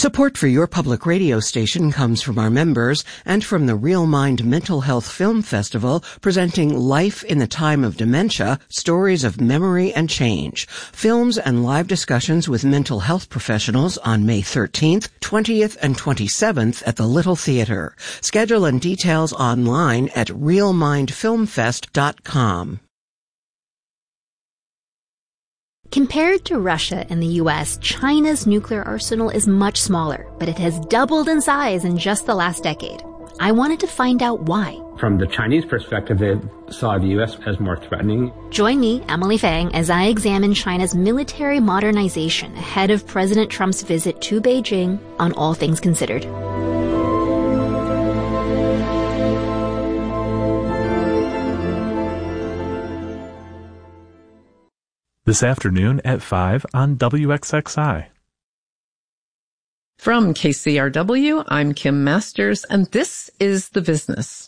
Support for your public radio station comes from our members and from the Real Mind Mental Health Film Festival, presenting Life in the Time of Dementia, Stories of Memory and Change. Films and live discussions with mental health professionals on May 13th, 20th, and 27th at the Little Theater. Schedule and details online at realmindfilmfest.com. Compared to Russia and the U.S., China's nuclear arsenal is much smaller, but it has doubled in size in just the last decade. I wanted to find out why. From the Chinese perspective, they saw the U.S. as more threatening. Join me, Emily Fang, as I examine China's military modernization ahead of President Trump's visit to Beijing on All Things Considered. This afternoon at 5 on WXXI. From KCRW, I'm Kim Masters, and this is The Business.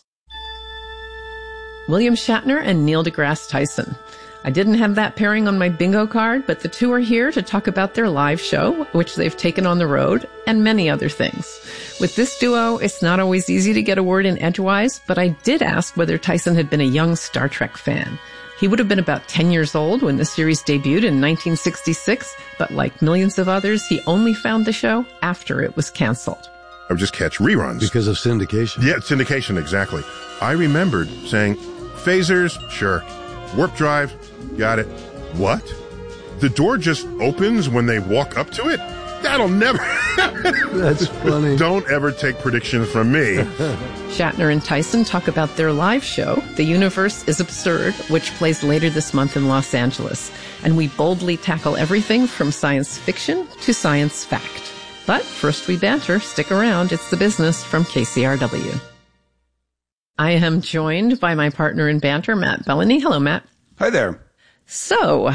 William Shatner and Neil deGrasse Tyson. I didn't have that pairing on my bingo card, but the two are here to talk about their live show, which they've taken on the road, and many other things. With this duo, it's not always easy to get a word in edgewise, but I did ask whether Tyson had been a young Star Trek fan. He would have been about 10 years old when the series debuted in 1966, but like millions of others, he only found the show after it was canceled. I would just catch reruns. Because of syndication. Yeah, syndication, exactly. I remembered saying, phasers, sure. Warp drive, got it. What? The door just opens when they walk up to it? That'll never... That's funny. Don't ever take predictions from me. Shatner and Tyson talk about their live show, The Universe is Absurd, which plays later this month in Los Angeles. And we boldly tackle everything from science fiction to science fact. But first we banter. Stick around. It's The Business from KCRW. I am joined by my partner in banter, Matt Bellany. Hello, Matt. Hi there. So,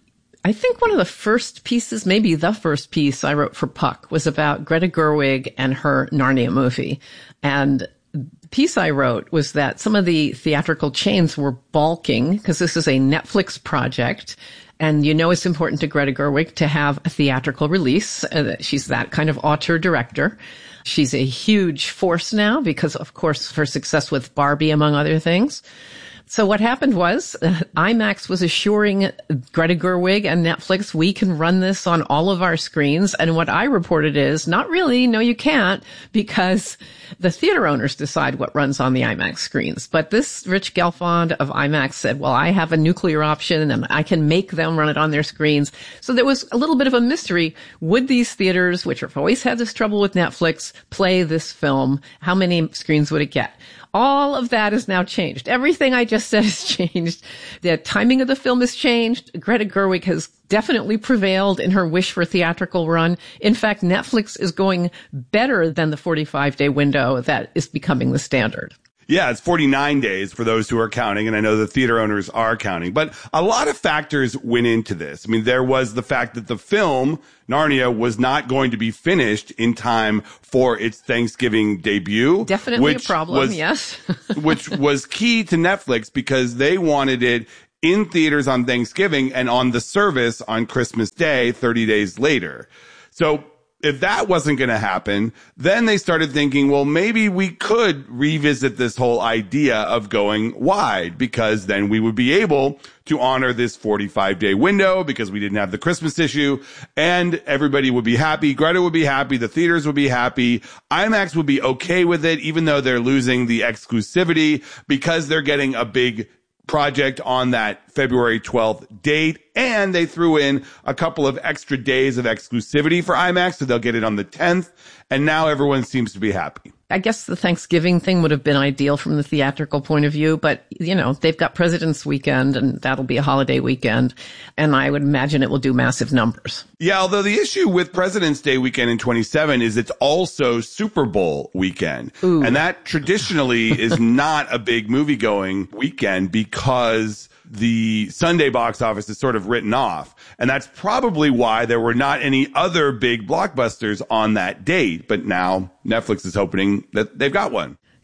I think one of the first pieces, maybe the first piece I wrote for Puck was about Greta Gerwig and her Narnia movie. And the piece I wrote was that some of the theatrical chains were balking because this is a Netflix project. And you know it's important to Greta Gerwig to have a theatrical release. She's that kind of auteur director. She's a huge force now because, of course, her success with Barbie, among other things. So what happened was IMAX was assuring Greta Gerwig and Netflix, we can run this on all of our screens. And what I reported is, not really, no, you can't, because the theater owners decide what runs on the IMAX screens. But this Rich Gelfond of IMAX said, well, I have a nuclear option and I can make them run it on their screens. So there was a little bit of a mystery. Would these theaters, which have always had this trouble with Netflix, play this film? How many screens would it get? All of that is now changed. Everything I just said has changed. The timing of the film has changed. Greta Gerwig has definitely prevailed in her wish for a theatrical run. In fact, Netflix is going better than the 45-day window that is becoming the standard. Yeah, it's 49 days for those who are counting, and I know the theater owners are counting. But a lot of factors went into this. I mean, there was the fact that the film, Narnia, was not going to be finished in time for its Thanksgiving debut. Definitely a problem, yes. Which was key to Netflix because they wanted it in theaters on Thanksgiving and on the service on Christmas Day, 30 days later. So if that wasn't going to happen, then they started thinking, well, maybe we could revisit this whole idea of going wide, because then we would be able to honor this 45-day window because we didn't have the Christmas issue, and everybody would be happy. Greta would be happy. The theaters would be happy. IMAX would be okay with it, even though they're losing the exclusivity because they're getting a big project on that February 12th date. And they threw in a couple of extra days of exclusivity for IMAX, so they'll get it on the 10th. And now everyone seems to be happy. I guess the Thanksgiving thing would have been ideal from the theatrical point of view, but, you know, they've got President's Weekend, and that'll be a holiday weekend, and I would imagine it will do massive numbers. Yeah, although the issue with President's Day weekend in 27 is it's also Super Bowl weekend. Ooh. And that traditionally is not a big movie-going weekend because the Sunday box office is sort of written off. And that's probably why there were not any other big blockbusters on that date. But now Netflix is hoping that they've got one.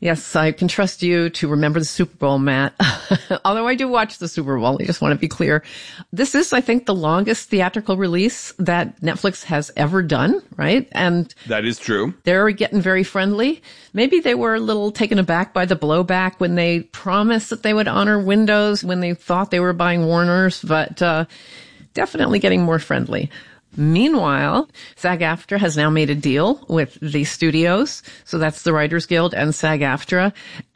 Yes, I can trust you to remember the Super Bowl, Matt. Although I do watch the Super Bowl, I just want to be clear. This is, I think, the longest theatrical release that Netflix has ever done, right? And that is true. They're getting very friendly. Maybe they were a little taken aback by the blowback when they promised that they would honor Windows, when they thought they were buying Warner's, but definitely getting more friendly. Meanwhile, SAG-AFTRA has now made a deal with the studios. So that's the Writers Guild and SAG-AFTRA.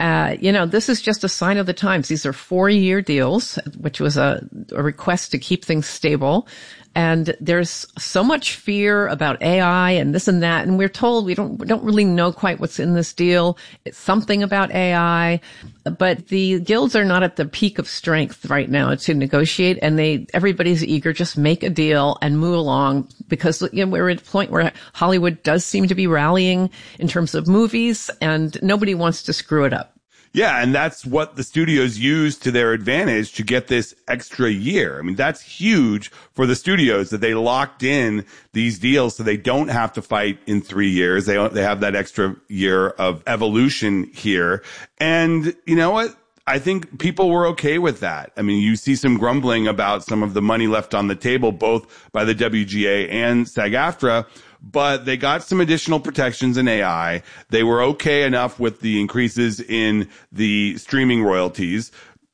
This is just a sign of the times. These are 4-year deals, which was a request to keep things stable. And there's so much fear about AI and this and that. And we're told we don't really know quite what's in this deal. It's something about AI, but the guilds are not at the peak of strength right now to negotiate. And everybody's eager, just make a deal and move along because, we're at a point where Hollywood does seem to be rallying in terms of movies and nobody wants to screw it up. Yeah, and that's what the studios use to their advantage to get this extra year. I mean, that's huge for the studios that they locked in these deals so they don't have to fight in 3 years. They have that extra year of evolution here. And you know what? I think people were okay with that. I mean, you see some grumbling about some of the money left on the table, both by the WGA and SAG-AFTRA. But they got some additional protections in AI. They were okay enough with the increases in the streaming royalties.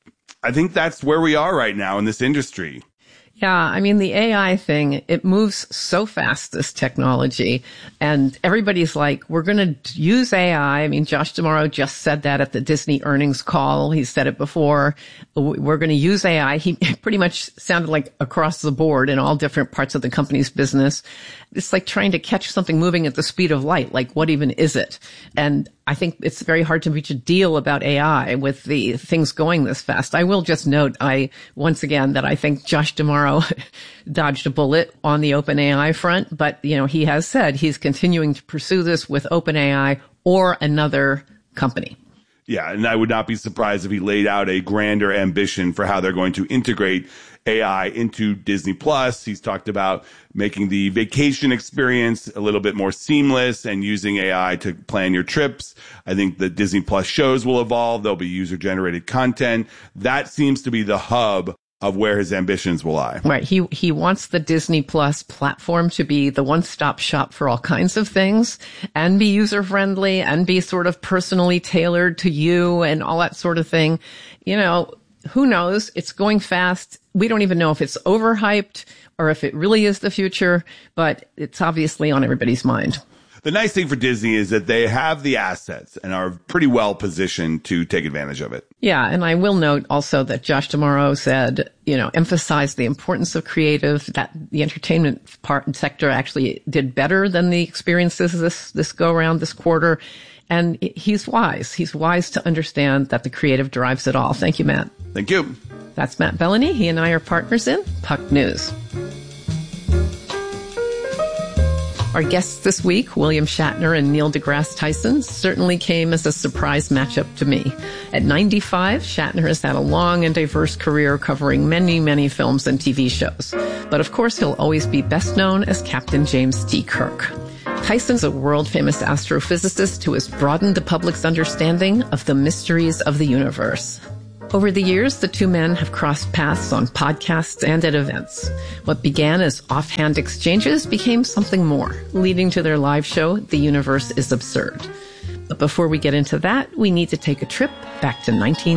I think that's where we are right now in this industry. Yeah, I mean, the AI thing, it moves so fast, this technology, and everybody's like, we're going to use AI. I mean, Josh D'Amaro just said that at the Disney earnings call. He said it before. We're going to use AI. He pretty much sounded like across the board in all different parts of the company's business. It's like trying to catch something moving at the speed of light. Like, what even is it? And I think it's very hard to reach a deal about AI with the things going this fast. I will just note, once again, that I think Josh D'Amaro dodged a bullet on the OpenAI front, but, he has said he's continuing to pursue this with OpenAI or another company. Yeah, and I would not be surprised if he laid out a grander ambition for how they're going to integrate AI into Disney Plus. He's talked about making the vacation experience a little bit more seamless and using AI to plan your trips. I think the Disney Plus shows will evolve. There'll be user-generated content. That seems to be the hub of where his ambitions will lie. Right. He wants the Disney Plus platform to be the one-stop shop for all kinds of things and be user-friendly and be sort of personally tailored to you and all that sort of thing. Who knows? It's going fast. We don't even know if it's overhyped or if it really is the future, but it's obviously on everybody's mind. The nice thing for Disney is that they have the assets and are pretty well positioned to take advantage of it. Yeah, and I will note also that Josh D'Amaro said, emphasized the importance of creative, that the entertainment part and sector actually did better than the experiences this go around this quarter. And he's wise. He's wise to understand that the creative drives it all. Thank you, Matt. Thank you. That's Matt Bellany. He and I are partners in Puck News. Our guests this week, William Shatner and Neil deGrasse Tyson, certainly came as a surprise matchup to me. At 95, Shatner has had a long and diverse career covering many, many films and TV shows. But of course, he'll always be best known as Captain James T. Kirk. Tyson's a world-famous astrophysicist who has broadened the public's understanding of the mysteries of the universe. Over the years, the two men have crossed paths on podcasts and at events. What began as offhand exchanges became something more, leading to their live show, The Universe is Absurd. But before we get into that, we need to take a trip back to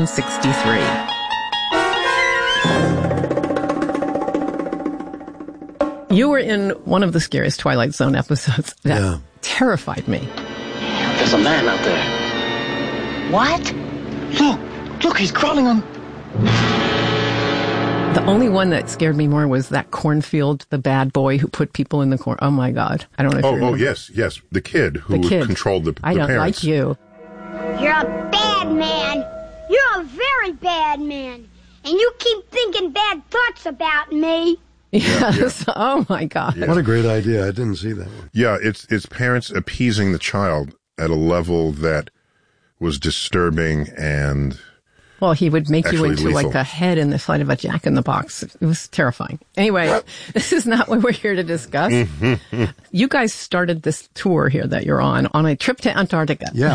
1963. You were in one of the scariest Twilight Zone episodes that terrified me. There's a man out there. What? Look, he's crawling on... The only one that scared me more was that cornfield, the bad boy who put people in the corn. Oh, my God. I don't know if you remember. Yes. The kid who controlled the I don't parents. like you. You're a bad man. You're a very bad man. And you keep thinking bad thoughts about me. Yes. Yeah. Oh, my God. Yeah. What a great idea. I didn't see that one. Yeah, it's parents appeasing the child at a level that was disturbing and... Well, he would make you into lethal. like a head in the side of a Jack-in-the-Box. It was terrifying. Anyway, this is not what we're here to discuss. You guys started this tour here that you're on a trip to Antarctica. Yeah.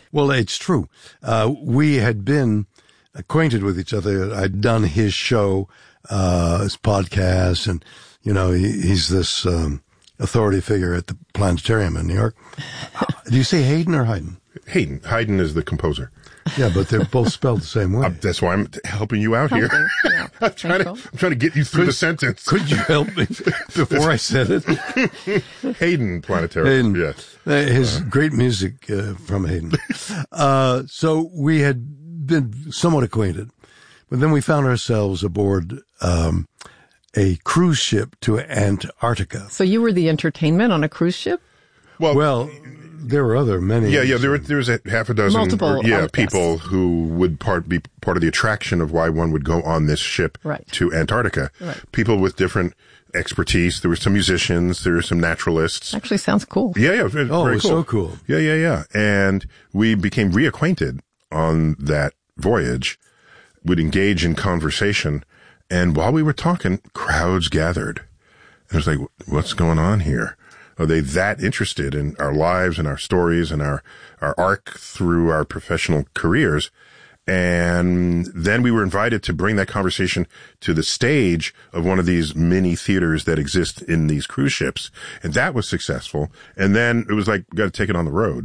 Well, it's true. We had been acquainted with each other. I'd done his show, his podcast, and, he's this authority figure at the planetarium in New York. Do you say Hayden or Haydn? Hayden. Haydn is the composer. Yeah, but they're both spelled the same way. That's why I'm helping you out here. Yeah. I'm trying to get you through the sentence. Could you help me before I said it? Hayden Planetarium. Hayden. Yes. His great music from Hayden. So we had been somewhat acquainted, but then we found ourselves aboard a cruise ship to Antarctica. So you were the entertainment on a cruise ship? Well, there were many. Yeah. There was a half a dozen, Multiple people who would be part of the attraction of why one would go on this ship to Antarctica. Right. People with different expertise. There were some musicians. There were some naturalists. Actually sounds cool. Yeah. It was it very was cool. so cool. Yeah. And we became reacquainted on that voyage. We'd engage in conversation. And while we were talking, crowds gathered. And it was like, what's going on here? Are they that interested in our lives and our stories and our arc through our professional careers? And then we were invited to bring that conversation to the stage of one of these mini theaters that exist in these cruise ships. And that was successful. And then it was like, got to take it on the road.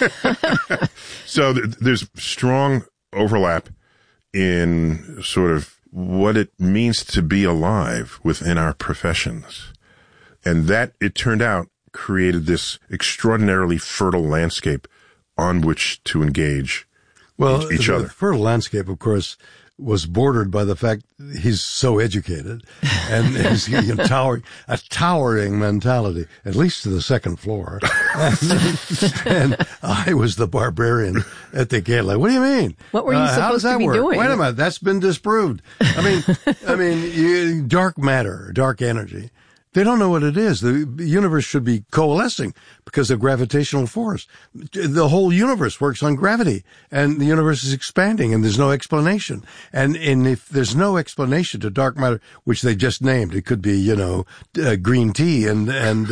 So there's strong overlap in sort of what it means to be alive within our professions. And that, it turned out, created this extraordinarily fertile landscape on which to engage each other. The fertile landscape, of course, was bordered by the fact he's so educated and his a towering mentality, at least to the second floor. And I was the barbarian at the gate. Like, what do you mean? What were you supposed to be doing? Wait a minute, that's been disproved. I mean, dark matter, dark energy. They don't know what it is. The universe should be coalescing because of gravitational force. The whole universe works on gravity, and the universe is expanding, and there's no explanation. And if there's no explanation to dark matter, which they just named, it could be, green tea but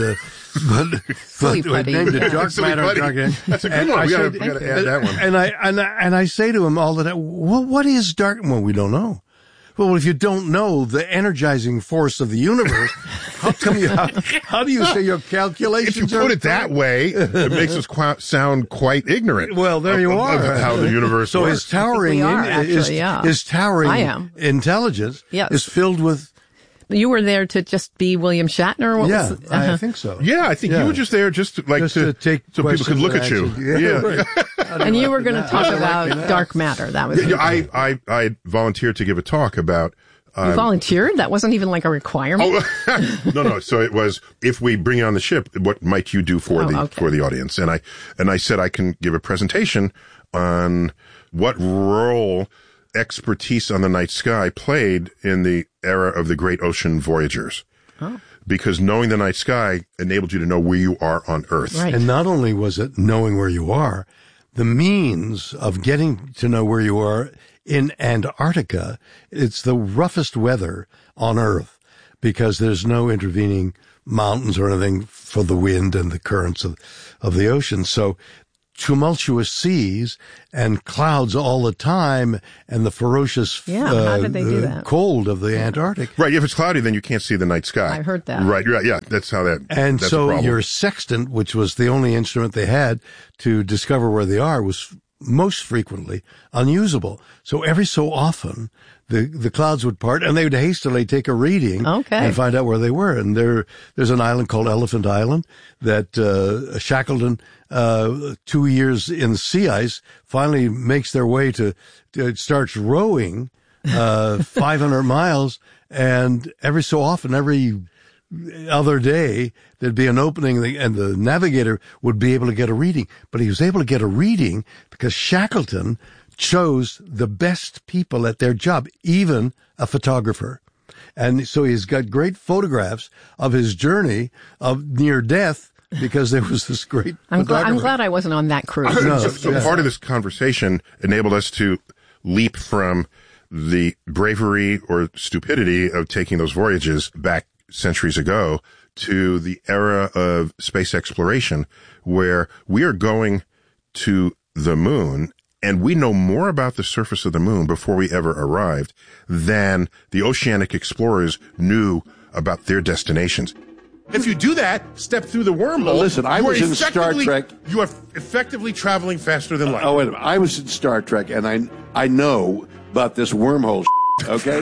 they named it dark matter. That's a good one. We got to add that one. And I say to him all the time, well, what is dark? Well, we don't know. Well, if you don't know the energizing force of the universe, how do you say your calculations If you put it that way, it makes us sound quite ignorant. Well, there you are. Of how the universe works. His towering, his towering intelligence is filled with. You were there to just be William Shatner? I think so. Yeah, I think you were just there to take so people could look at you. Yeah. And you were going to talk about dark matter. That was I volunteered to give a talk about. You volunteered? That wasn't even like a requirement. No. So it was, if we bring you on the ship, what might you do for the audience? And I said I can give a presentation on what role expertise on the night sky played in the era of the great ocean voyagers. Oh. Because knowing the night sky enabled you to know where you are on Earth. Right. And not only was it knowing where you are, the means of getting to know where you are in Antarctica, it's the roughest weather on Earth because there's no intervening mountains or anything for the wind and the currents of the ocean. So tumultuous seas and clouds all the time and the ferocious how did they do that? Cold of the Antarctic. Right. If it's cloudy, then you can't see the night sky. I heard that. Right. Yeah. That's how that. And that's so your sextant, which was the only instrument they had to discover where they are, was most frequently unusable. So every so often the clouds would part and they would hastily take a reading and find out where they were. And there's an island called Elephant Island that Shackleton 2 years in the sea ice finally makes their way to starts rowing 500 miles, and every so often, every other day, there'd be an opening and the navigator would be able to get a reading. But he was able to get a reading because Shackleton chose the best people at their job, even a photographer. And so he's got great photographs of his journey of near death because there was this great I'm glad I wasn't on that cruise. Part of this conversation enabled us to leap from the bravery or stupidity of taking those voyages back centuries ago to the era of space exploration, where we are going to the moon, and we know more about the surface of the moon before we ever arrived than the oceanic explorers knew about their destinations. If you do that, step through the wormhole. Well, listen, I was in Star Trek. You are effectively traveling faster than light. Oh, wait a minute. I was in Star Trek, and I know about this wormhole okay?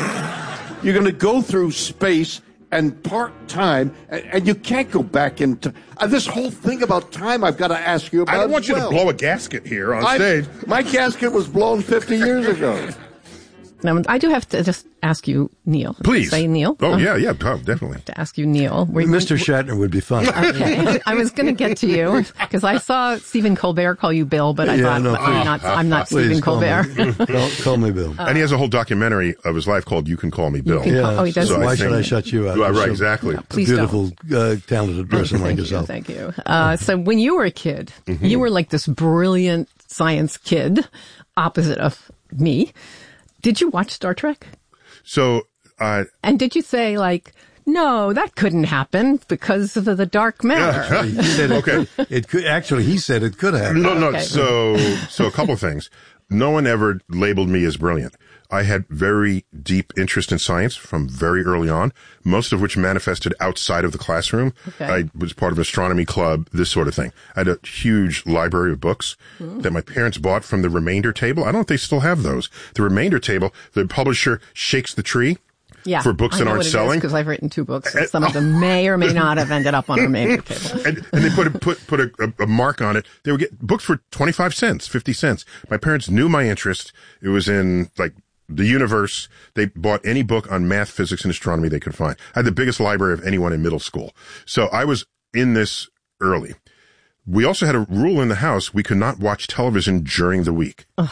You're going to go through space and part time, and you can't go back into this whole thing about time. I've got to ask you about. I don't want you to blow a gasket here on stage. My gasket was blown 50 years ago. Now, I do have to just ask you, Neil. Please. Say Neil. Oh, yeah, definitely. To ask you, Neil. Mr. Shatner would be fun. Okay. I was going to get to you because I saw Stephen Colbert call you Bill, but I thought, I'm not Stephen Colbert. Call me Bill. And he has a whole documentary of his life called You Can Call Me Bill. He does. So why should I shut you out? Right, exactly. No, please beautiful, talented person like yourself. Thank you. So when you were a kid, you were like this brilliant science kid, opposite of me. Did you watch Star Trek? So, and did you say like, no, that couldn't happen because of the dark matter? He said okay. It could, actually, he said it could happen. No. Okay. So a couple of things. No one ever labeled me as brilliant. I had very deep interest in science from very early on, most of which manifested outside of the classroom. Okay. I was part of an astronomy club, this sort of thing. I had a huge library of books that my parents bought from the Remainder Table. I don't know if they still have those. The Remainder Table, the publisher shakes the tree. Yeah, for books that aren't selling, because I've written 2 books. And some of them may or may not have ended up on our Remainder Table. And they put a mark on it. They would get books for 25 cents, 50 cents. My parents knew my interest. It was in like the universe. They bought any book on math, physics, and astronomy they could find. I had the biggest library of anyone in middle school. So I was in this early. We also had a rule in the house. We could not watch television during the week. Ugh.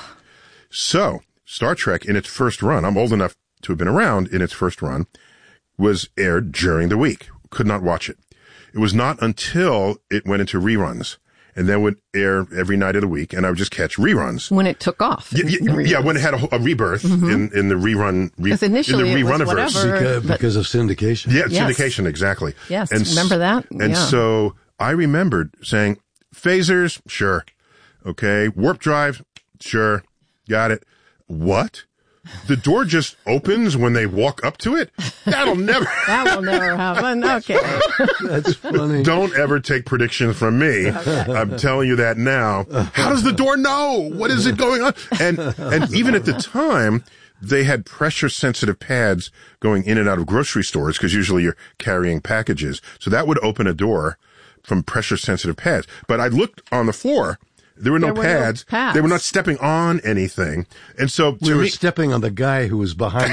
So Star Trek in its first run, I'm old enough to have been around in its first run, was aired during the week. Could not watch it. It was not until it went into reruns and then would air every night of the week, and I would just catch reruns. When it took off. Yeah, when it had a rebirth in the rerun. Because initially in the it was whatever. Because of syndication. Yeah, syndication, exactly. Yes, and remember that? And so I remembered saying, phasers, sure. Okay. Warp drive, sure. Got it. What? The door just opens when they walk up to it? That will never happen. Okay. That's funny. Don't ever take predictions from me. Okay. I'm telling you that now. How does the door know? What is it going on? And even at the time, they had pressure sensitive pads going in and out of grocery stores because usually you're carrying packages. So that would open a door from pressure sensitive pads. But I looked on the floor. There were no pads. They were not stepping on anything. And so we were stepping on the guy who was behind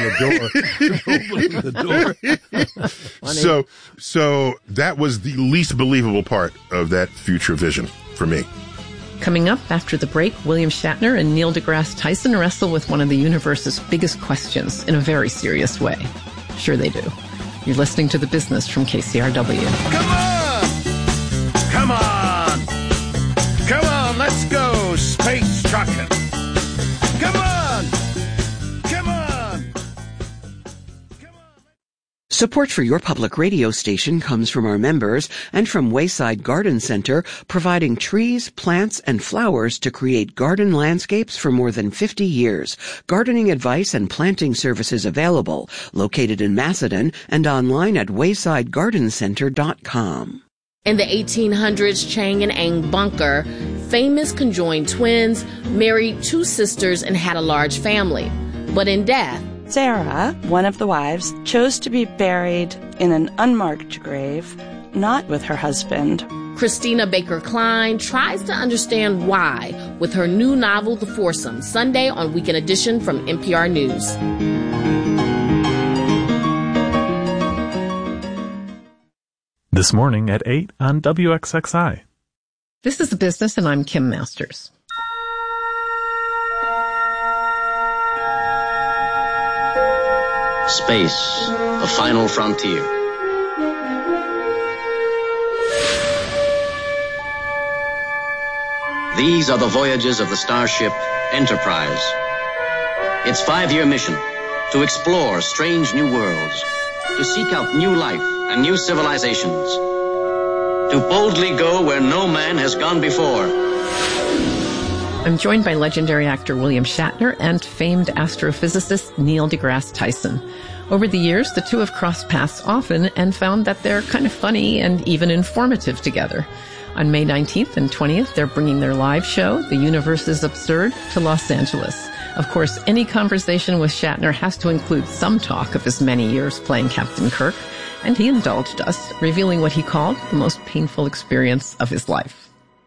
the door. So that was the least believable part of that future vision for me. Coming up after the break, William Shatner and Neil deGrasse Tyson wrestle with one of the universe's biggest questions in a very serious way. Sure they do. You're listening to The Business from KCRW. Come on! Let's go space trucking. Come on! Support for your public radio station comes from our members and from Wayside Garden Center, providing trees, plants, and flowers to create garden landscapes for more than 50 years. Gardening advice and planting services available. Located in Macedon and online at waysidegardencenter.com. In the 1800s, Chang and Eng Bunker, famous conjoined twins, married 2 sisters and had a large family. But in death, Sarah, one of the wives, chose to be buried in an unmarked grave, not with her husband. Christina Baker Klein tries to understand why with her new novel, The Foursome, Sunday on Weekend Edition from NPR News. This morning at 8 on WXXI. This is The Business, and I'm Kim Masters. Space, the final frontier. These are the voyages of the starship Enterprise. Its 5-year mission, to explore strange new worlds, to seek out new life and new civilizations, to boldly go where no man has gone before. I'm joined by legendary actor William Shatner and famed astrophysicist Neil deGrasse Tyson. Over the years, the two have crossed paths often and found that they're kind of funny and even informative together. On May 19th and 20th, they're bringing their live show, The Universe is Absurd, to Los Angeles. Of course, any conversation with Shatner has to include some talk of his many years playing Captain Kirk, and he indulged us, revealing what he called the most painful experience of his life.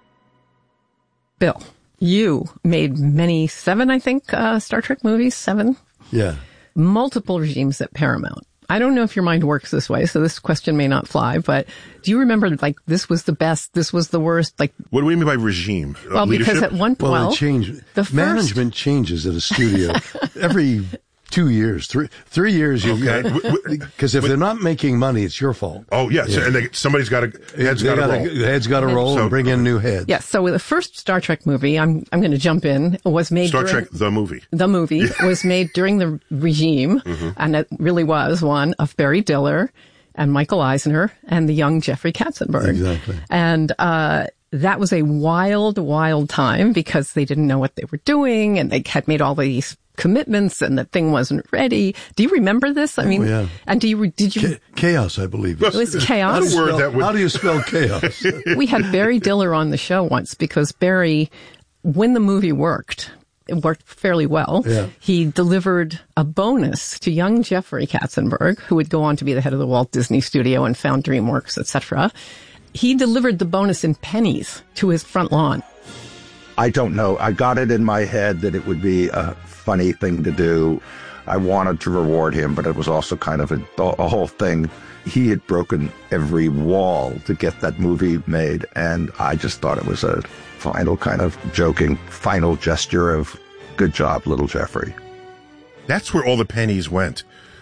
Bill, you made many, 7, I think, Star Trek movies, 7? Yeah. Multiple regimes at Paramount. I don't know if your mind works this way, so this question may not fly, but do you remember, like, this was the best, this was the worst? Like, what do we mean by regime? Well, leadership? Because at one point, well, it changed. Management changes at a studio every 2 years, 3 years. Because if they're not making money, it's your fault. Oh, yes. Yeah. And somebody's got to, head's got to roll. The head's got to roll and bring in new heads. Yes. So the first Star Trek movie, I'm going to jump in, was made Star Trek, the movie. The movie was made during the regime, and it really was one of Barry Diller and Michael Eisner and the young Jeffrey Katzenberg. Exactly. And, that was a wild, wild time because they didn't know what they were doing and they had made all these commitments and the thing wasn't ready. Do you remember this? I mean, and did you? Chaos, I believe. It was chaos. How do you spell chaos? We had Barry Diller on the show once because Barry, when the movie worked, it worked fairly well. Yeah. He delivered a bonus to young Jeffrey Katzenberg, who would go on to be the head of the Walt Disney Studio and found DreamWorks, etc. He delivered the bonus in pennies to his front lawn. I don't know. I got it in my head that it would be a funny thing to do. I wanted to reward him, but it was also kind of a whole thing. He had broken every wall to get that movie made, and I just thought it was a final kind of joking final gesture of good job, little Jeffrey. That's where all the pennies went.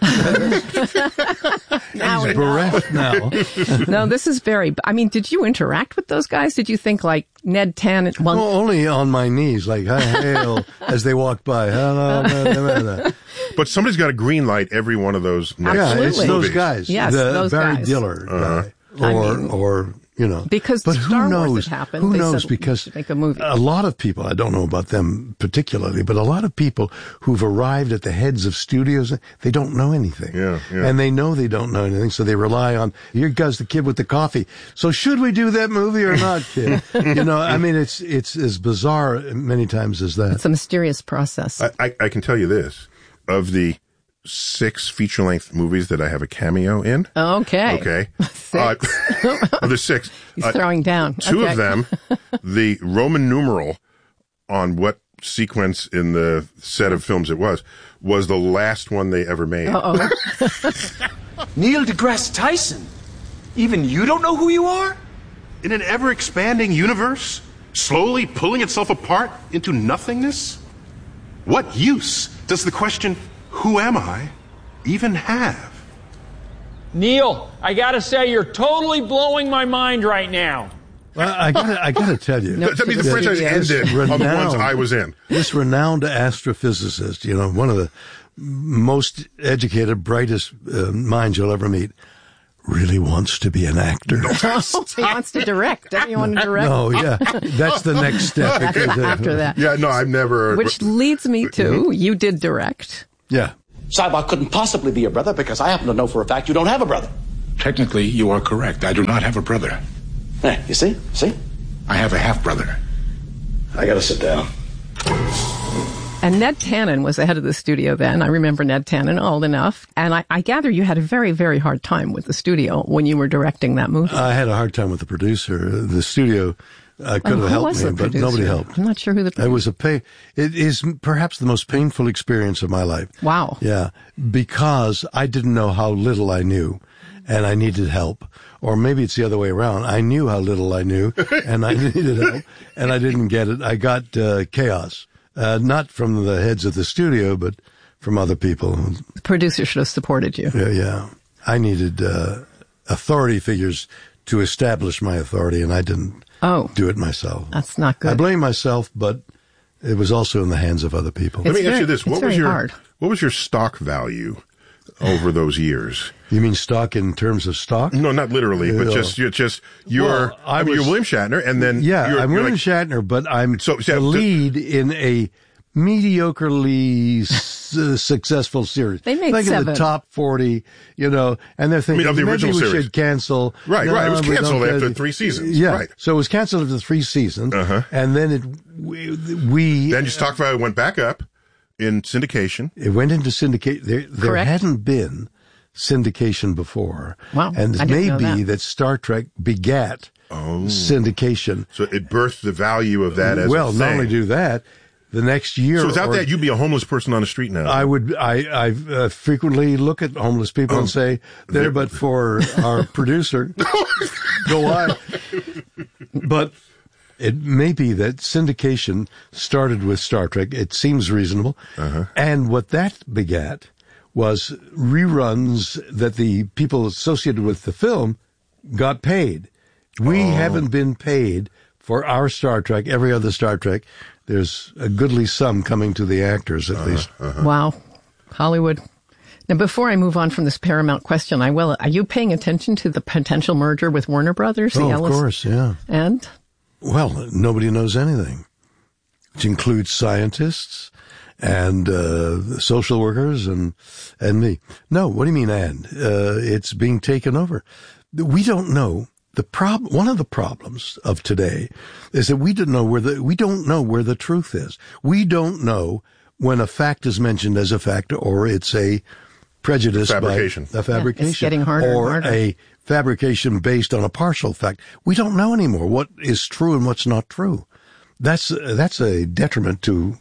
Now he's bereft now. No, this is very, I mean, did you interact with those guys? Did you think like Ned Tannen? Well, only on my knees, like, hail, as they walk by. Hello. But somebody's got to green light every one of those. Yeah, it's those guys. Yes, those Barry guys. Diller guy. Or you know, because but Star who knows? Wars had happened. Who they knows? said, because make a movie. A lot of people, I don't know about them particularly, but a lot of people who've arrived at the heads of studios, they don't know anything. Yeah. And they know they don't know anything, so they rely on, here goes the kid with the coffee. So should we do that movie or not, kid? You know, I mean, it's as bizarre many times as that. It's a mysterious process. I can tell you this, of the 6 feature-length movies that I have a cameo in. Okay. 6. Of the 6. He's throwing down. 2 of them, the Roman numeral on what sequence in the set of films it was the last one they ever made. Uh-oh. Neil deGrasse Tyson? Even you don't know who you are? In an ever-expanding universe, slowly pulling itself apart into nothingness? What use does the question, who am I, even have? Neil, I gotta say, you're totally blowing my mind right now. Well, I gotta tell you. That means the franchise ended on the ones I was in. This renowned astrophysicist, you know, one of the most educated, brightest minds you'll ever meet, really wants to be an actor. He wants to direct. Doesn't he want to direct? No, yeah. That's the next step. After that. Yeah, no, I've never. Which leads me to, you did direct. Yeah. Sybok couldn't possibly be your brother because I happen to know for a fact you don't have a brother. Technically, you are correct. I do not have a brother. Hey, you see? I have a half-brother. I gotta sit down. And Ned Tannen was the head of the studio then. I remember Ned Tannen old enough. And I gather you had a very, very hard time with the studio when you were directing that movie. I had a hard time with the producer. The studio could have helped me, but nobody helped. I'm not sure who the producer was. It is perhaps the most painful experience of my life. Wow. Yeah. Because I didn't know how little I knew and I needed help. Or maybe it's the other way around. I knew how little I knew and I needed help and I didn't get it. I got chaos. Not from the heads of the studio, but from other people. The producer should have supported you. Yeah. I needed authority figures to establish my authority, and I didn't do it myself. That's not good. I blame myself, but it was also in the hands of other people. Let me ask you this. What was your stock value over those years. You mean stock in terms of stock? No, not literally, but you're William Shatner, and then I'm William Shatner, but I'm the lead in a mediocrely successful series. They made like 7. In the top 40, and they're thinking of the original maybe we series. should cancel. Right. It was canceled after 3 seasons. Yeah. Right. So it was canceled after 3 seasons, and then Then just talk about it went back up in syndication. It went into syndication. There hadn't been syndication before. Wow. And it may be that Star Trek begat syndication. So it birthed the value of that as a thing. Not only do that, the next year. So without that, you'd be a homeless person on the street now. I frequently look at homeless people and say, there but for our producer. Go on. But it may be that syndication started with Star Trek. It seems reasonable. And what that begat was reruns that the people associated with the film got paid. We haven't been paid for our Star Trek. Every other Star Trek, there's a goodly sum coming to the actors, at least. Wow. Hollywood. Now, before I move on from this Paramount question, are you paying attention to the potential merger with Warner Brothers? Of course, yeah. And? Well, nobody knows anything, which includes scientists and social workers and me. No, what do you mean and? It's being taken over. We don't know. One of the problems of today is that we don't know where the truth is. We don't know when a fact is mentioned as a fact or it's a prejudice fabrication. By a fabrication. It's getting harder or and harder. A fabrication based on a partial fact. We don't know anymore what is true and what's not true. That's a detriment to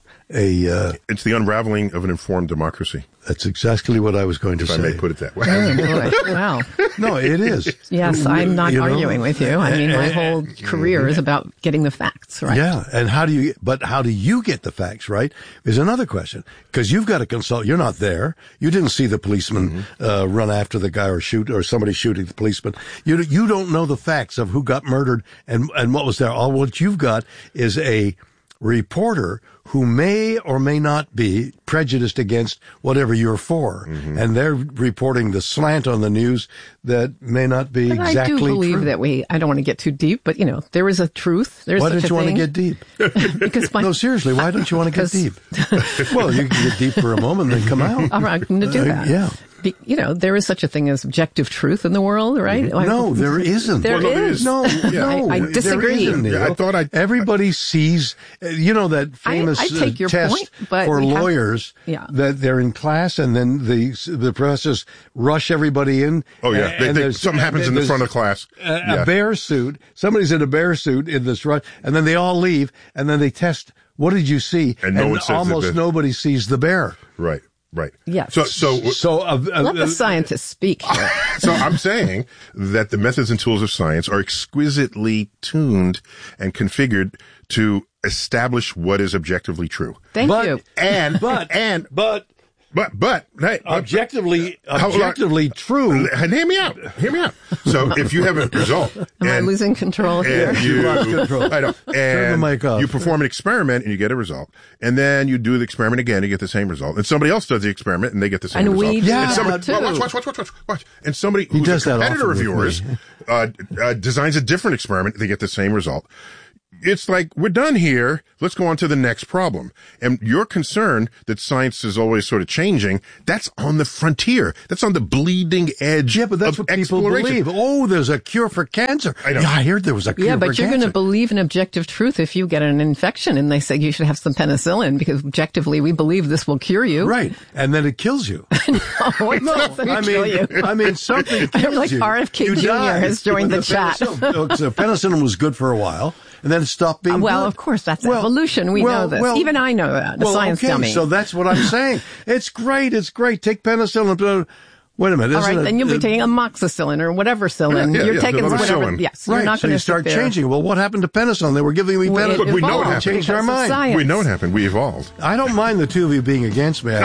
it's the unraveling of an informed democracy. That's exactly what I was going to say. If I may put it that way. Oh, boy. Wow. No, it is. Yes, I'm not arguing with you. I mean, my whole career is about getting the facts right. Yeah, and how do you get the facts right is another question. Because you've got to consult. You're not there. You didn't see the policeman run after the guy or somebody shooting the policeman. You don't know the facts of who got murdered and what was there. All what you've got is a reporter who may or may not be prejudiced against whatever you're for. And they're reporting the slant on the news that may not be exactly true. I do believe that I don't want to get too deep, but there is a truth. There's why such don't you a want to thing. get deep? Because no, seriously, why don't you want to get deep? Well, you can get deep for a moment and then come out. All right, I'm going to do that. Yeah. There is such a thing as objective truth in the world, right? No, there isn't. There is. No, I disagree. There isn't, Neil. Everybody sees, that famous I take your test point, but for lawyers that they're in class and then the professors rush everybody in. Oh, yeah. Something happens in the front of class. A bear suit. Somebody's in a bear suit in this rush, and then they all leave, and then they test, what did you see? And no one says almost nobody sees the bear. Right. Right. Yes. So let the scientists speak here. So I'm saying that the methods and tools of science are exquisitely tuned and configured to establish what is objectively true. Thank you. But objectively true. Hear me out. So if you have a result, am I losing control here? You lost control. I know. Turn the mic off. You perform an experiment and you get a result, and then you do the experiment again, you get the same result, and somebody else does the experiment and they get the same result. And we do that too. Watch. And somebody who's a competitor of yours designs a different experiment, they get the same result. It's like, we're done here. Let's go on to the next problem. And your concern that science is always sort of changing, that's on the frontier. That's on the bleeding edge but that's of what people exploration. believe. Oh, there's a cure for cancer. I know. Yeah, I heard there was a cure for cancer. Yeah, but you're going to believe in objective truth if you get an infection and they say you should have some penicillin because objectively we believe this will cure you. Right. And then it kills you. I mean, something kills I'm like you. RFK Jr. has joined the chat. So penicillin was good for a while. And then it stopped being well, good. Of course, that's evolution. We know this. Even I know that. A science dummy. So that's what I'm saying. It's great. Take penicillin. Wait a minute. All right, then you'll be taking amoxicillin or whatever cillin. You're taking whatever. Yes, right. You're not so you start changing. Well, what happened to penicillin? They were giving me penicillin. But we know what happened. Changed our mind. Science. We know what happened. We evolved. I don't mind the two of you being against me.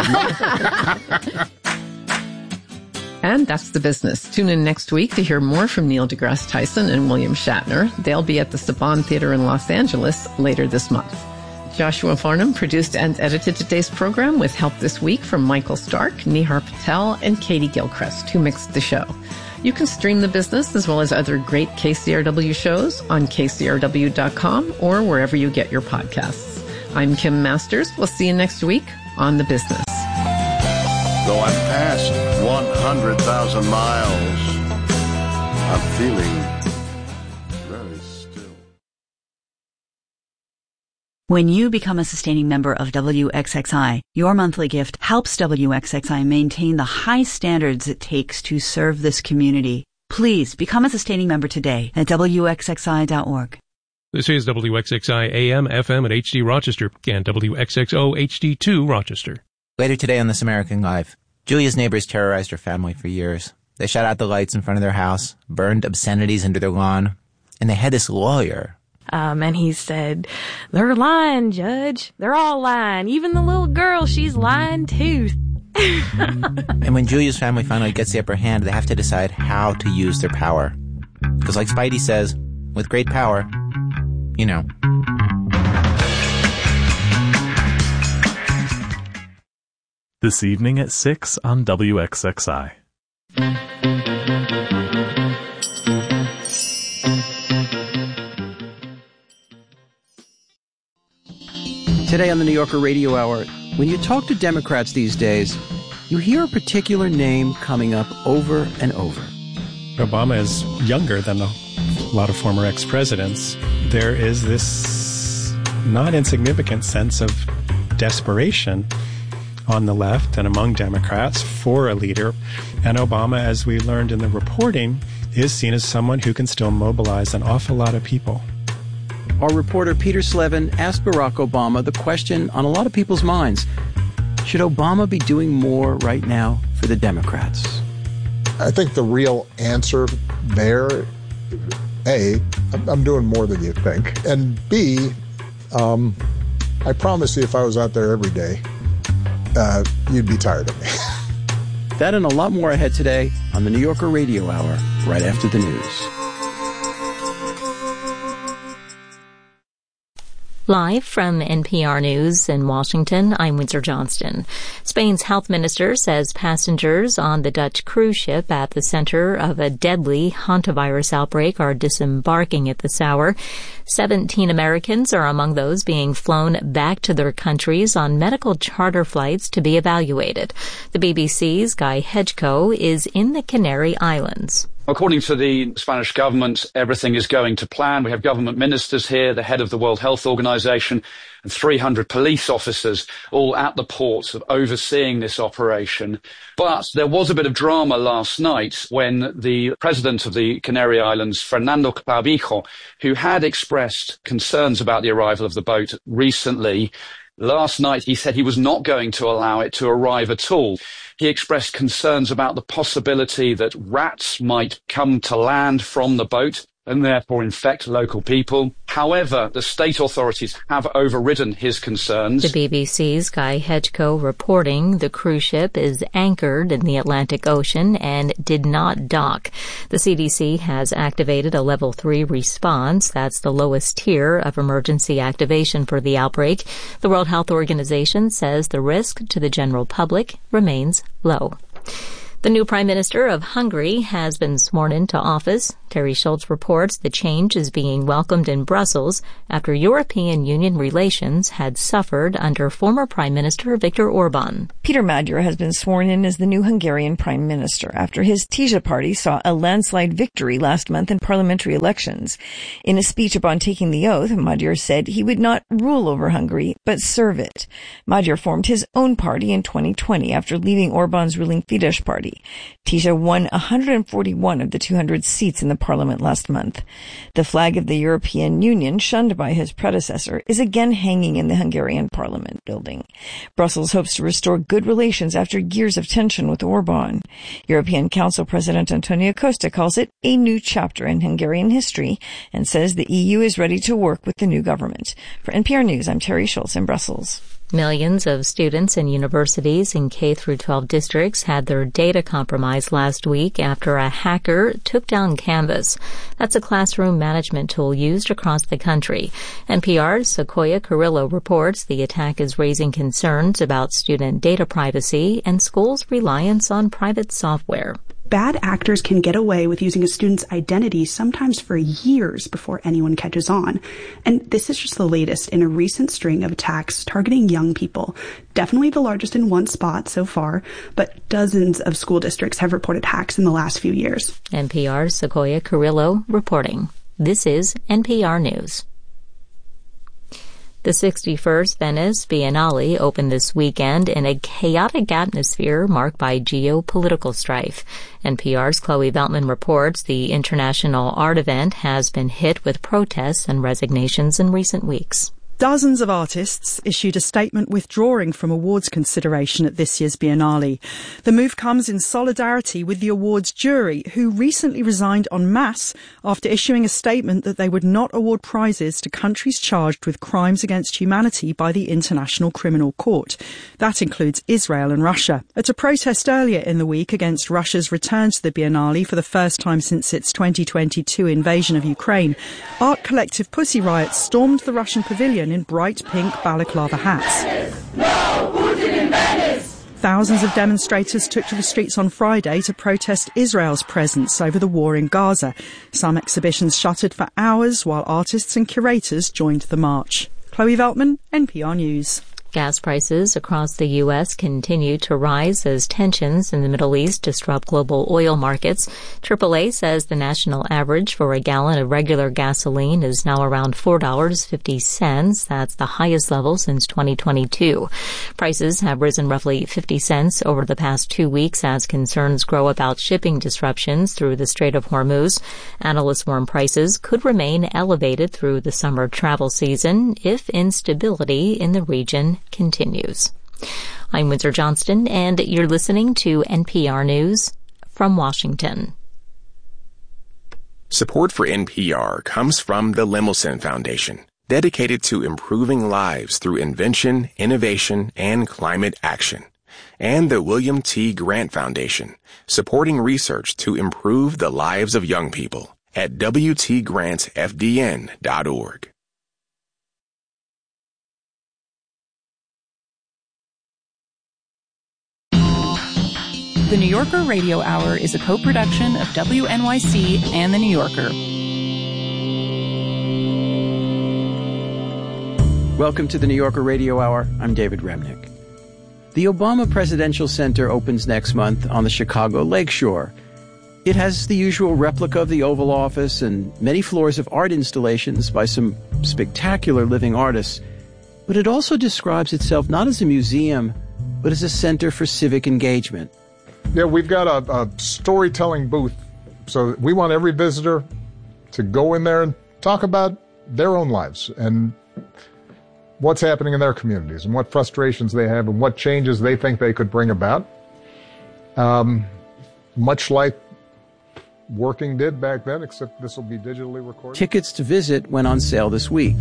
And that's the business. Tune in next week to hear more from Neil deGrasse Tyson and William Shatner. They'll be at the Saban Theater in Los Angeles later this month. Joshua Farnham produced and edited today's program with help this week from Michael Stark, Nihar Patel, and Katie Gilchrist, who mixed the show. You can stream The Business as well as other great KCRW shows on kcrw.com or wherever you get your podcasts. I'm Kim Masters. We'll see you next week on The Business. Though I've passed 100,000 miles, I'm feeling very still. When you become a sustaining member of WXXI, your monthly gift helps WXXI maintain the high standards it takes to serve this community. Please become a sustaining member today at WXXI.org. This is WXXI AM, FM at HD Rochester and WXXO HD2 Rochester. Later today on This American Life, Julia's neighbors terrorized her family for years. They shut out the lights in front of their house, burned obscenities into their lawn, and they had this lawyer. And he said, "They're lying, Judge. They're all lying. Even the little girl, she's lying too." And when Julia's family finally gets the upper hand, they have to decide how to use their power. Because like Spidey says, with great power, you know. This evening at 6 on WXXI. Today on the New Yorker Radio Hour, when you talk to Democrats these days, you hear a particular name coming up over and over. Obama is younger than a lot of former ex-presidents. There is this not insignificant sense of desperation on the left and among Democrats for a leader. And Obama, as we learned in the reporting, is seen as someone who can still mobilize an awful lot of people. Our reporter Peter Slevin asked Barack Obama the question on a lot of people's minds. Should Obama be doing more right now for the Democrats? I think the real answer there, A, I'm doing more than you think. And B, I promise you if I was out there every day, you'd be tired of me. That and a lot more ahead today on the New Yorker Radio Hour, right after the news. Live from NPR News in Washington, I'm Windsor Johnston. Spain's health minister says passengers on the Dutch cruise ship at the center of a deadly hantavirus outbreak are disembarking at this hour. 17 Americans are among those being flown back to their countries on medical charter flights to be evaluated. The BBC's Guy Hedgecoe is in the Canary Islands. According to the Spanish government, everything is going to plan. We have government ministers here, the head of the World Health Organization, and 300 police officers all at the ports overseeing this operation. But there was a bit of drama last night when the president of the Canary Islands, Fernando Clavijo, who had expressed concerns about the arrival of the boat recently, last night he said he was not going to allow it to arrive at all. He expressed concerns about the possibility that rats might come to land from the boat and therefore infect local people. However, the state authorities have overridden his concerns. The BBC's Guy Hedgecoe reporting the cruise ship is anchored in the Atlantic Ocean and did not dock. The CDC has activated a level 3 response. That's the lowest tier of emergency activation for the outbreak. The World Health Organization says the risk to the general public remains low. The new Prime Minister of Hungary has been sworn into office. Terry Schultz reports the change is being welcomed in Brussels after European Union relations had suffered under former Prime Minister Viktor Orban. Peter Magyar has been sworn in as the new Hungarian Prime Minister after his Tisza party saw a landslide victory last month in parliamentary elections. In a speech upon taking the oath, Magyar said he would not rule over Hungary, but serve it. Magyar formed his own party in 2020 after leaving Orban's ruling Fidesz party. Tisza won 141 of the 200 seats in the parliament last month. The flag of the European Union, shunned by his predecessor, is again hanging in the Hungarian parliament building. Brussels hopes to restore good relations after years of tension with Orban. European Council President Antonio Costa calls it a new chapter in Hungarian history and says the EU is ready to work with the new government. For NPR News, I'm Terry Schultz in Brussels. Millions of students in universities in K-12 districts had their data compromised last week after a hacker took down Canvas. That's a classroom management tool used across the country. NPR's Sequoia Carrillo reports the attack is raising concerns about student data privacy and schools' reliance on private software. Bad actors can get away with using a student's identity sometimes for years before anyone catches on. And this is just the latest in a recent string of attacks targeting young people. Definitely the largest in one spot so far, but dozens of school districts have reported hacks in the last few years. NPR's Sequoia Carrillo reporting. This is NPR News. The 61st Venice Biennale opened this weekend in a chaotic atmosphere marked by geopolitical strife. NPR's Chloe Veltman reports the international art event has been hit with protests and resignations in recent weeks. Dozens of artists issued a statement withdrawing from awards consideration at this year's Biennale. The move comes in solidarity with the awards jury, who recently resigned en masse after issuing a statement that they would not award prizes to countries charged with crimes against humanity by the International Criminal Court. That includes Israel and Russia. At a protest earlier in the week against Russia's return to the Biennale for the first time since its 2022 invasion of Ukraine, art collective Pussy Riot stormed the Russian pavilion in bright pink balaclava hats. No Putin in Venice! Thousands of demonstrators took to the streets on Friday to protest Israel's presence over the war in Gaza. Some exhibitions shuttered for hours while artists and curators joined the march. Chloe Veltman, NPR News. Gas prices across the U.S. continue to rise as tensions in the Middle East disrupt global oil markets. AAA says the national average for a gallon of regular gasoline is now around $4.50. That's the highest level since 2022. Prices have risen roughly 50 cents over the past 2 weeks as concerns grow about shipping disruptions through the Strait of Hormuz. Analysts warn prices could remain elevated through the summer travel season if instability in the region continues. I'm Windsor Johnston, and you're listening to NPR News from Washington. Support for NPR comes from the Lemelson Foundation, dedicated to improving lives through invention, innovation, and climate action. And the William T. Grant Foundation, supporting research to improve the lives of young people at wtgrantfdn.org. The New Yorker Radio Hour is a co-production of WNYC and The New Yorker. Welcome to the New Yorker Radio Hour. I'm David Remnick. The Obama Presidential Center opens next month on the Chicago Lakeshore. It has the usual replica of the Oval Office and many floors of art installations by some spectacular living artists. But it also describes itself not as a museum, but as a center for civic engagement. Yeah, we've got a storytelling booth. So we want every visitor to go in there and talk about their own lives and what's happening in their communities and what frustrations they have and what changes they think they could bring about. Much like Working did back then, except this will be digitally recorded. Tickets to visit went on sale this week.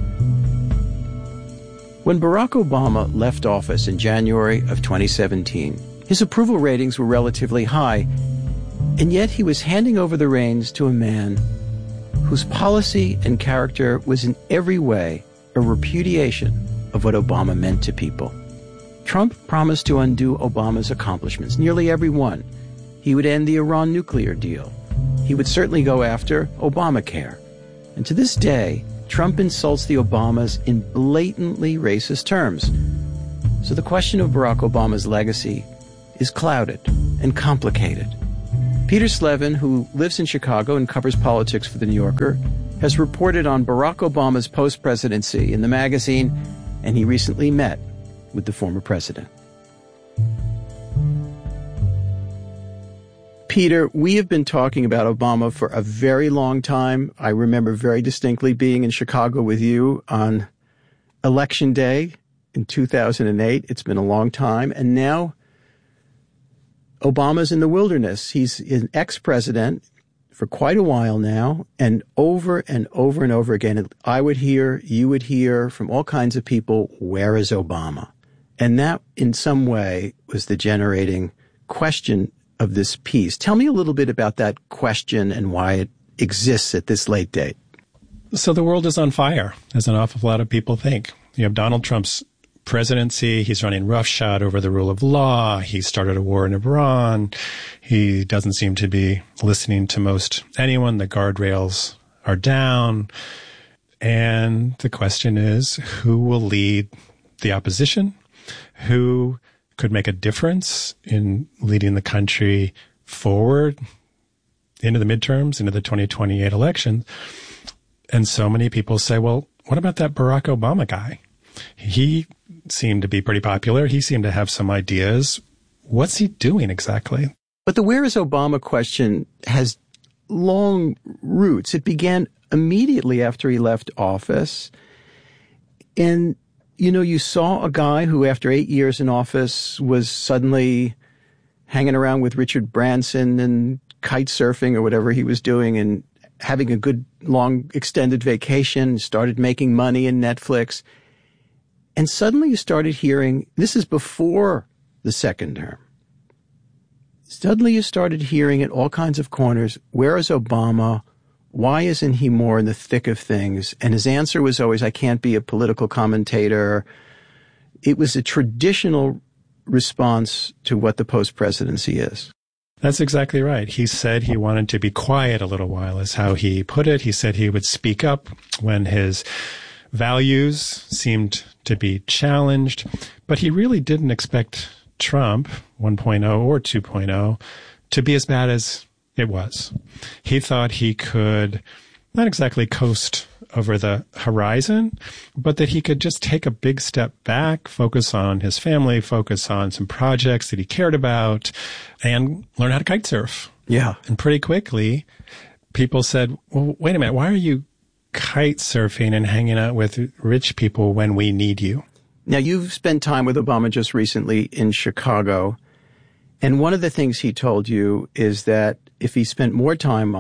When Barack Obama left office in January of 2017, his approval ratings were relatively high, and yet he was handing over the reins to a man whose policy and character was in every way a repudiation of what Obama meant to people. Trump promised to undo Obama's accomplishments, nearly every one. He would end the Iran nuclear deal. He would certainly go after Obamacare. And to this day, Trump insults the Obamas in blatantly racist terms. So the question of Barack Obama's legacy is clouded and complicated. Peter Slevin, who lives in Chicago and covers politics for The New Yorker, has reported on Barack Obama's post-presidency in the magazine, and he recently met with the former president. Peter, we have been talking about Obama for a very long time. I remember very distinctly being in Chicago with you on Election Day in 2008. It's been a long time. And now Obama's in the wilderness. He's an ex-president for quite a while now, and over and over and over again, I would hear, you would hear from all kinds of people, where is Obama? And that, in some way, was the generating question of this piece. Tell me a little bit about that question and why it exists at this late date. So the world is on fire, as an awful lot of people think. You have Donald Trump's presidency. He's running roughshod over the rule of law. He started a war in Iran. He doesn't seem to be listening to most anyone. The guardrails are down. And the question is, who will lead the opposition? Who could make a difference in leading the country forward into the midterms, into the 2028 election? And so many people say, well, what about that Barack Obama guy? He seemed to be pretty popular. He seemed to have some ideas. What's he doing exactly? But the where is Obama question has long roots. It began immediately after he left office. And, you know, you saw a guy who, after 8 years in office, was suddenly hanging around with Richard Branson and kite surfing or whatever he was doing and having a good, long, extended vacation, started making money in Netflix. And suddenly you started hearing, this is before the second term. Suddenly you started hearing at all kinds of corners, where is Obama? Why isn't he more in the thick of things? And his answer was always, I can't be a political commentator. It was a traditional response to what the post-presidency is. That's exactly right. He said he wanted to be quiet a little while, is how he put it. He said he would speak up when his values seemed to be challenged, but he really didn't expect Trump 1.0 or 2.0 to be as bad as it was. He thought he could not exactly coast over the horizon, but that he could just take a big step back, focus on his family, focus on some projects that he cared about, and learn how to kite surf. Yeah. And pretty quickly, people said, well, wait a minute, why are you kite surfing and hanging out with rich people when we need you? Now, you've spent time with Obama just recently in Chicago, and one of the things he told you is that if he spent more time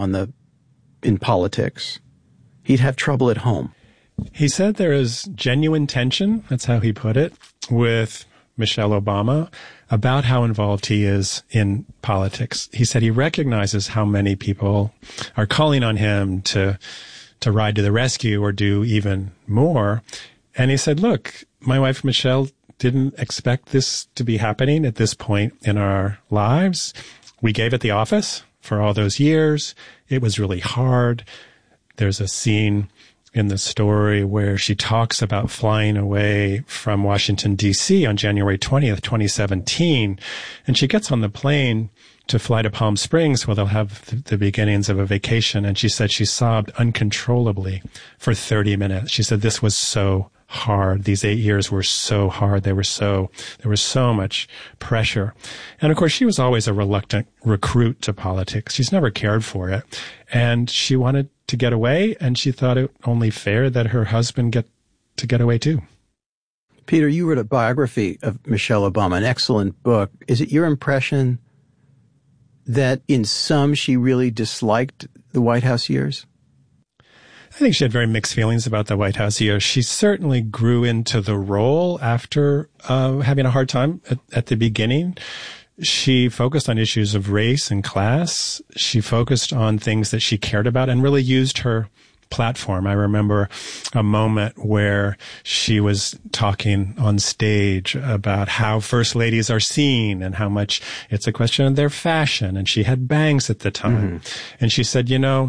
in politics, he'd have trouble at home. He said there is genuine tension, that's how he put it, with Michelle Obama about how involved he is in politics. He said he recognizes how many people are calling on him to ride to the rescue or do even more. And he said, look, my wife Michelle didn't expect this to be happening at this point in our lives. We gave it the office for all those years. It was really hard. There's a scene in the story where she talks about flying away from Washington, D.C. on January 20th, 2017. And she gets on the plane to fly to Palm Springs where they'll have the beginnings of a vacation. And she said she sobbed uncontrollably for 30 minutes. She said this was so hard. These 8 years were so hard. There was so much pressure. And of course, she was always a reluctant recruit to politics. She's never cared for it. And she wanted to get away, and she thought it only fair that her husband get away too. Peter, you wrote a biography of Michelle Obama, an excellent book. Is it your impression that in some she really disliked the White House years? I think she had very mixed feelings about the White House years. She certainly grew into the role after having a hard time at the beginning. She focused on issues of race and class. She focused on things that she cared about and really used her platform. I remember a moment where she was talking on stage about how first ladies are seen and how much it's a question of their fashion. And she had bangs at the time. Mm-hmm. And she said, you know,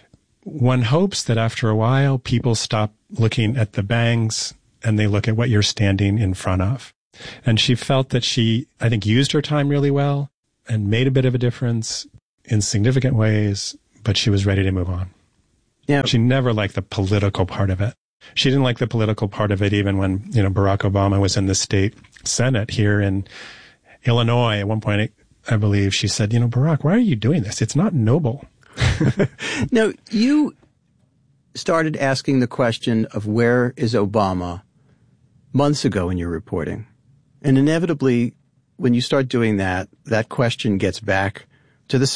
one hopes that after a while people stop looking at the bangs and they look at what you're standing in front of. And she felt that she, I think, used her time really well and made a bit of a difference in significant ways, but she was ready to move on. Yeah. She never liked the political part of it. She didn't like the political part of it even when, you know, Barack Obama was in the state Senate here in Illinois. At one point, I believe she said, you know, Barack, why are you doing this? It's not noble. Now, you started asking the question of where is Obama months ago in your reporting. And inevitably, when you start doing that, that question gets back to the